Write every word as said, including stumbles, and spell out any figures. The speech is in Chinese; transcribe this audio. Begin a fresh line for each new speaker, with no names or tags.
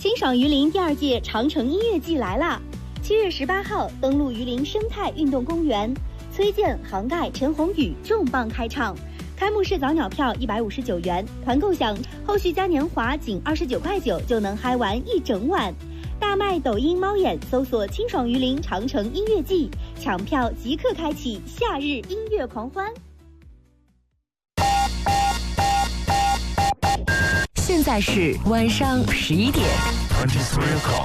清爽榆林第二届长城音乐季来啦！七月十八号登陆榆林生态运动公园，崔健、杭盖、陈鸿宇重磅开唱。开幕式早鸟票一百五十九元，团购享后续嘉年华仅二十九块九就能嗨完一整晚。大麦抖音猫眼搜索清爽榆林长城音乐季，抢票即刻开启夏日音乐狂欢。
现在是晚上十一点。